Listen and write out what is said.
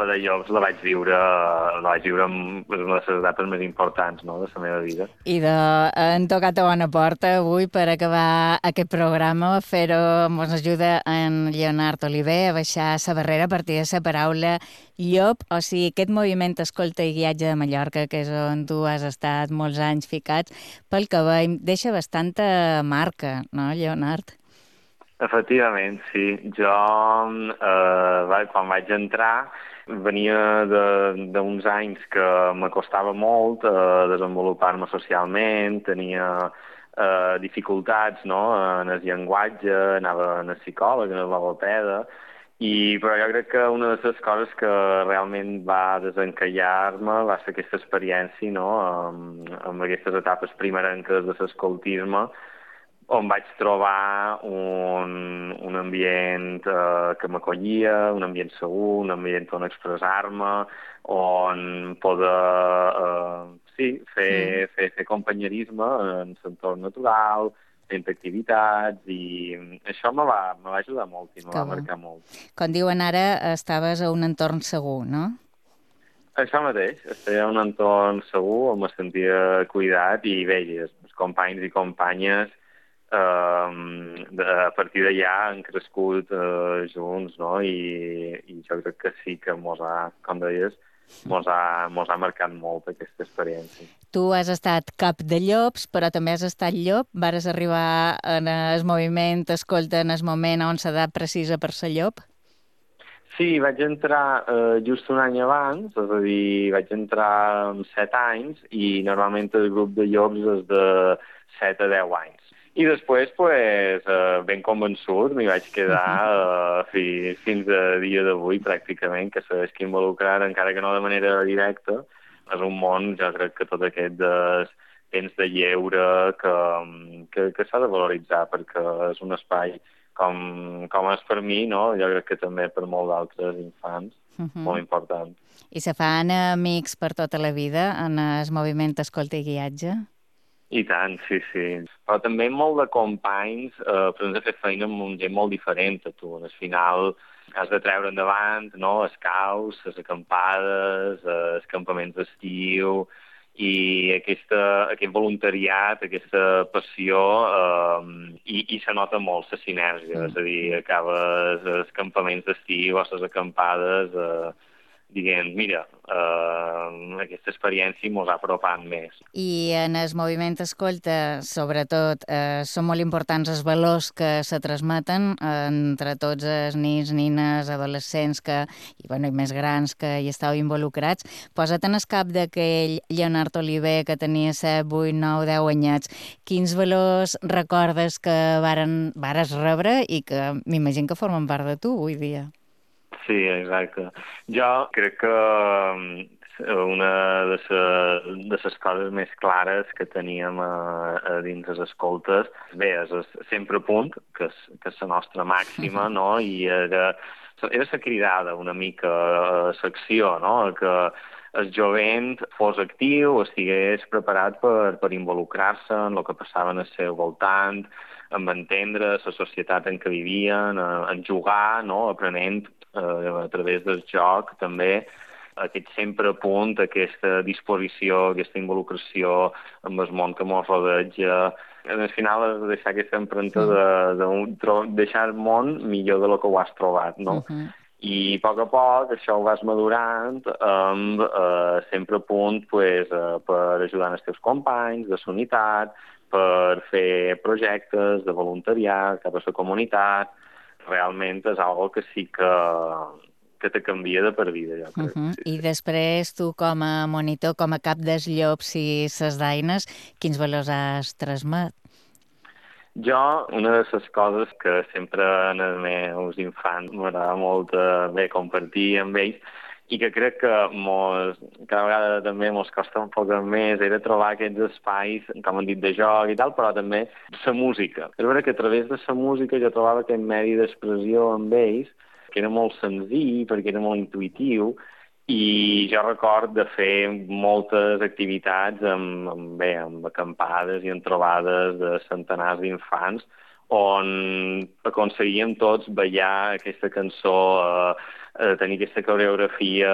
etapa de llops la vaig viure amb una de les etapes més importants, no?, de la meva vida. I hem tocat a bona porta avui per acabar aquest programa. Fer-ho ens ajuda en Lleonard Oliver a baixar la barrera a partir de la paraula llop, o sigui, aquest moviment Escolta i Guiatge de Mallorca, que és on tu has estat molts anys ficats, pel que veiem, deixa bastanta marca, no, Lleonard? Efectivament, sí. Jo, quan vaig entrar, venia d'uns anys que m'acostava molt desenvolupar-me socialment, tenia dificultats, no?, en el llenguatge, anava en el psicòleg, en el logopeda, però jo crec que una de les coses que realment va desencallar-me va ser aquesta experiència, no?, amb aquestes etapes primerenques de l'escoltisme, on vaig trobar un ambient que m'acollia, un ambient segur, un ambient on expressar-me, on poder fer companyerisme en l'entorn natural, fent activitats, i això me va ajudar molt i me Que va bo. marcar molt. Com diuen ara, estaves a un entorn segur, no? Això mateix, estar en un entorn segur, on me sentia cuidat, i bé, els companys i companyes a partir d'allà han crescut junts, no?, i jo crec que sí que com deies, mos ha marcat molt aquesta experiència. Tu has estat cap de llops, però també has estat llop. Vares arribar en el moviment Escolta en el moment on s'edat precisa per ser llop? Sí, vaig entrar just un any abans, és a dir, vaig entrar amb 7 anys, i normalment el grup de llops és de 7 a 10 anys. I després, ben convençut, m'hi vaig quedar fins a dia d'avui, pràcticament, que segueix involucrat, encara que no de manera directa. És un món, jo crec que tot aquest temps de lleure que s'ha de valoritzar, perquè és un espai com és per mi, no?, jo crec que també per molts d'altres infants, molt important. I se fan amics per tota la vida en el moviment Escolta i Guiatge? I tant, sí, sí. Però també molt de companys, però hem de fer feina amb gent molt diferent a tu. Al final has de treure endavant, no?, els caus, les acampades, els campaments d'estiu, i aquest voluntariat, aquesta passió, i se nota molt la sinergia. És a dir, acabes els campaments d'estiu o les acampades dient, mira, aquesta experiència mos ha apropat més. I en el moviment Escolta, sobretot, són molt importants els valors que se transmeten entre tots els nins, nines, adolescents i més grans que hi estàu involucrats. Posa't en el cap d'aquell Lleonard Oliver que tenia 7, 8, 9, 10 anyets. Quins valors recordes que vares rebre i que m'imagino que formen part de tu avui dia? Sí, exacte. Jo crec que una de les coses més clares que teníem a dins les escoltes, bé, és sempre a punt, que és la nostra màxima, no?, i era la cridada una mica a l'acció, no?, que el jovent fos actiu, estigués preparat per involucrar-se en el que passava en el seu voltant, en entendre la societat en què vivien, en jugar, no?, aprenent a través del joc també, aquest sempre a punt, aquesta disposició, aquesta involucració amb el món que ens rodeja. Al final és deixar aquesta empremta de deixar el món millor de lo que ho has trobat, no? I a poc això ho vas madurant amb sempre a punt per ajudar els teus companys de la unitat, per fer projectes de voluntariat cap a la comunitat. Realment és algo que sí que te canvia de per vida, jo crec. I després tu com a monitor, com a cap dels llops i ses daines, quins valors has transmet? Jo, una de les coses que sempre en els meus infants m'agrada molt compartir amb ells, i que crec que cada vegada també mos costa un poc més, era trobar aquests espais, com han dit, de joc i tal, però també la música. És veritat que a través de la música jo trobava aquest medi d'expressió amb ells, que era molt senzill, perquè era molt intuïtiu, i jo record de fer moltes activitats amb acampades i en trobades de centenars d'infants, on aconseguíem tots ballar aquesta cançó, tenir aquesta coreografia